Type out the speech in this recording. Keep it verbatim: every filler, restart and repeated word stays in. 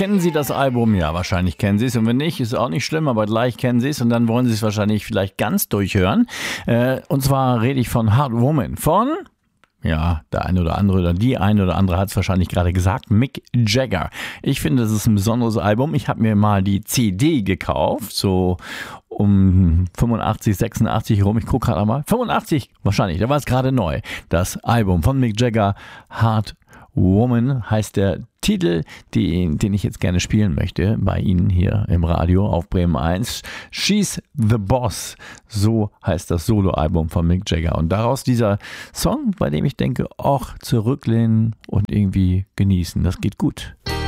Kennen Sie das Album? Ja, wahrscheinlich kennen Sie es. Und wenn nicht, ist auch nicht schlimm, aber gleich kennen Sie es und dann wollen Sie es wahrscheinlich vielleicht ganz durchhören. Äh, und zwar rede ich von Hard Woman. Von, ja, der eine oder andere oder die eine oder andere hat es wahrscheinlich gerade gesagt, Mick Jagger. Ich finde, das ist ein besonderes Album. Ich habe mir mal die C D gekauft, so um fünfundachtzig, sechsundachtzig rum. Ich gucke gerade mal. fünfundachtzig wahrscheinlich, da war es gerade neu. Das Album von Mick Jagger, Hard Woman heißt der Titel, die, den ich jetzt gerne spielen möchte bei Ihnen hier im Radio auf Bremen eins. She's the Boss, so heißt das Soloalbum von Mick Jagger. Und daraus dieser Song, bei dem ich denke, ach, zurücklehnen und irgendwie genießen, das geht gut.